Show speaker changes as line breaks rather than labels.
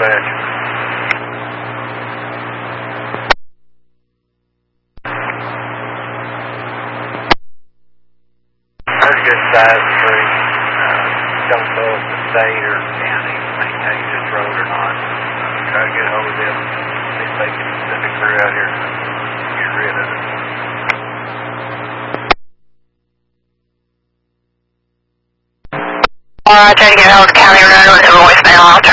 dispatch. Pretty good size tree. Don't know if the state or county maintains this road or not. Try to get hold of them. See if they can send a crew out here and get rid of it.
Alright, try to get hold of County Road with a voicemail. I'll try